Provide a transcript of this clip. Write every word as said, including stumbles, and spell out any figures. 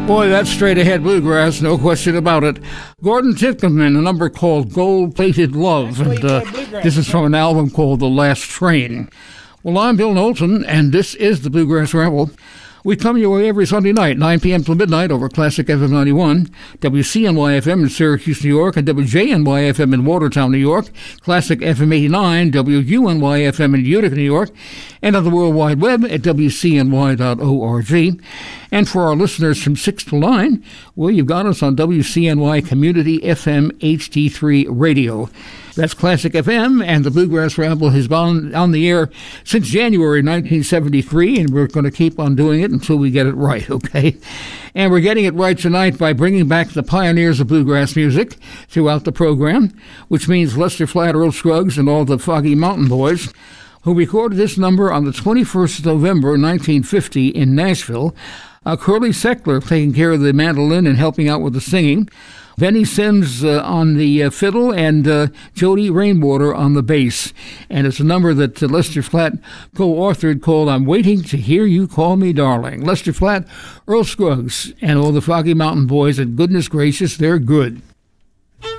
Boy, that's straight-ahead bluegrass, no question about it. Gordon Titcomb, a number called Gold-Plated Love, and uh, this is from an album called The Last Train. Well, I'm Bill Knowlton, and this is the Bluegrass Ramble. We come your way every Sunday night, nine p.m. till midnight over Classic F M ninety-one, W C N Y F M in Syracuse, New York, and W J N Y F M in Watertown, New York, Classic F M eighty-nine, W U N Y F M in Utica, New York, and on the World Wide Web at W C N Y dot org. And for our listeners from six to nine, well, you've got us on W C N Y Community F M H D three Radio. That's Classic F M, and the Bluegrass Ramble has been on the air since January nineteen seventy-three, and we're going to keep on doing it until we get it right, okay? And we're getting it right tonight by bringing back the pioneers of bluegrass music throughout the program, which means Lester Flatt, Earl Scruggs, and all the Foggy Mountain Boys, who recorded this number on the twenty-first of November nineteen fifty in Nashville. Uh, Curly Seckler taking care of the mandolin and helping out with the singing. Benny Sims uh, on the uh, fiddle, and uh, Jody Rainwater on the bass. And it's a number that uh, Lester Flatt co-authored called I'm Waiting to Hear You Call Me Darling. Lester Flatt, Earl Scruggs, and all the Foggy Mountain Boys, and goodness gracious, they're good.